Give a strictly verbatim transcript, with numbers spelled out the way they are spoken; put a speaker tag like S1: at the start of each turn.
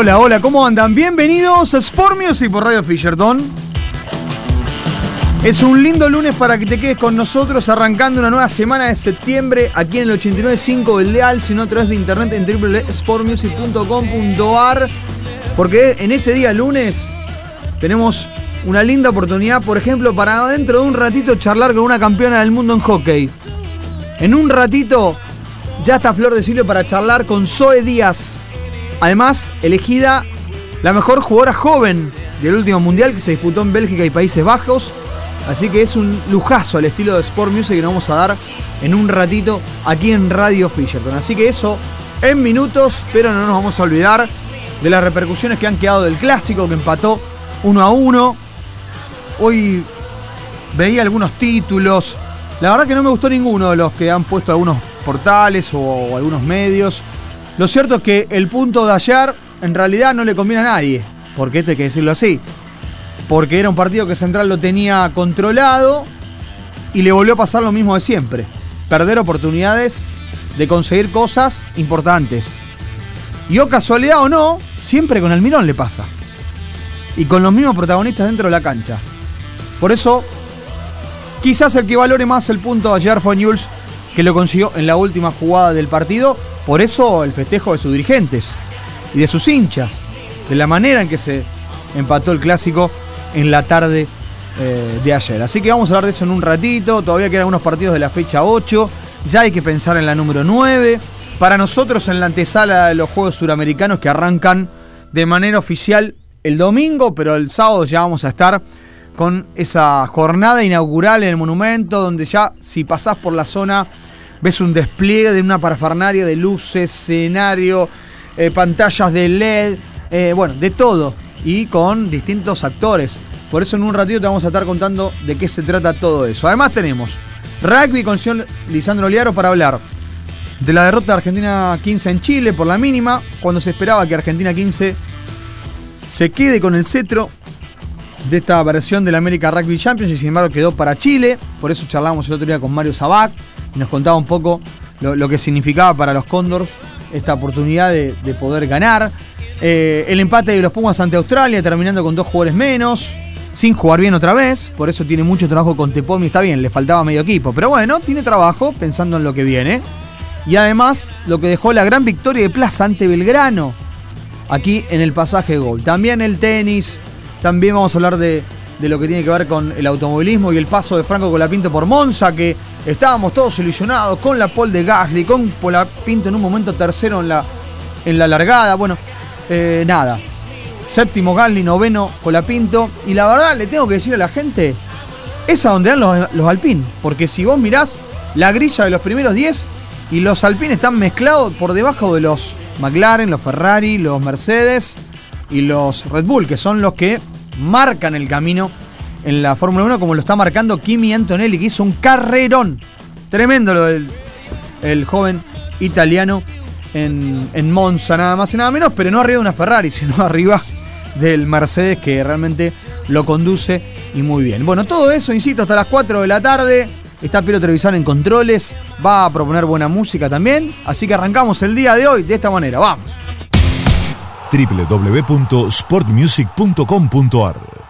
S1: Hola, hola, ¿cómo andan? Bienvenidos a Sport Music por Radio Fisherton. Es un lindo lunes para que te quedes con nosotros arrancando una nueva semana de septiembre aquí en el ochenta y nueve punto cinco del Dial, sino a través de internet en w w w punto sport music punto com punto a r, porque en este día lunes tenemos una linda oportunidad, por ejemplo, para dentro de un ratito charlar con una campeona del mundo en hockey. En un ratito ya está Flor de Silvio para charlar con Zoe Díaz, además elegida la mejor jugadora joven del último mundial que se disputó en Bélgica y Países Bajos. Así que es un lujazo al estilo de Sport Music que nos vamos a dar en un ratito aquí en Radio Fisherton. Así que eso en minutos, pero no nos vamos a olvidar de las repercusiones que han quedado del clásico que empató uno a uno. Hoy veía algunos títulos. La verdad que no me gustó ninguno de los que han puesto algunos portales o, o algunos medios. Lo cierto es que el punto de ayer en realidad no le conviene a nadie, porque esto hay que decirlo así. Porque era un partido que Central lo tenía controlado y le volvió a pasar lo mismo de siempre. Perder oportunidades de conseguir cosas importantes. Y o casualidad o no, siempre con Almirón le pasa. Y con los mismos protagonistas dentro de la cancha. Por eso, quizás el que valore más el punto de ayer fue Newell's, que lo consiguió en la última jugada del partido. Por eso el festejo de sus dirigentes y de sus hinchas. De la manera en que se empató el clásico en la tarde eh, de ayer. Así que vamos a hablar de eso en un ratito. Todavía quedan algunos partidos de la fecha ocho. Ya hay que pensar en la número nueve. Para nosotros en la antesala de los Juegos Suramericanos que arrancan de manera oficial el domingo, pero el sábado ya vamos a estar con esa jornada inaugural en el Monumento, donde ya si pasás por la zona ves un despliegue de una parafernalia de luces, escenario, eh, pantallas de L E D, eh, bueno, de todo. Y con distintos actores. Por eso en un ratito te vamos a estar contando de qué se trata todo eso. Además tenemos rugby con señor Lisandro Oliaro para hablar de la derrota de Argentina quince en Chile por la mínima, cuando se esperaba que Argentina quince se quede con el cetro de esta versión del América Rugby Champions, y sin embargo quedó para Chile. Por eso charlamos el otro día con Mario Sabac y nos contaba un poco lo, lo que significaba para los Cóndors esta oportunidad de, de poder ganar. Eh, el empate de los Pumas ante Australia, terminando con dos jugadores menos, sin jugar bien otra vez. Por eso tiene mucho trabajo con Tepomi. Está bien, le faltaba medio equipo, pero bueno, tiene trabajo pensando en lo que viene. Y además lo que dejó la gran victoria de Plaza ante Belgrano aquí en el Pasaje Gol. También el tenis. También vamos a hablar de, de lo que tiene que ver con el automovilismo y el paso de Franco Colapinto por Monza, que estábamos todos ilusionados con la pole de Gasly, con Colapinto en un momento tercero en la, en la largada. Bueno, Eh, nada, séptimo Gasly, noveno Colapinto. Y la verdad le tengo que decir a la gente, es a donde dan los, los Alpine. Porque si vos mirás la grilla de los primeros diez, y los Alpine están mezclados por debajo de los McLaren, los Ferrari, los Mercedes y los Red Bull, que son los que marcan el camino en la Fórmula uno, como lo está marcando Kimi Antonelli, que hizo un carrerón tremendo lo del el joven italiano En, en Monza, nada más y nada menos, pero no arriba de una Ferrari, sino arriba del Mercedes, que realmente lo conduce y muy bien. Bueno, todo eso, insisto, hasta las cuatro de la tarde. Está Piero Trevisan en controles, va a proponer buena música también, así que arrancamos el día de hoy de esta manera. ¡Vamos!
S2: w w w punto sport music punto com punto a r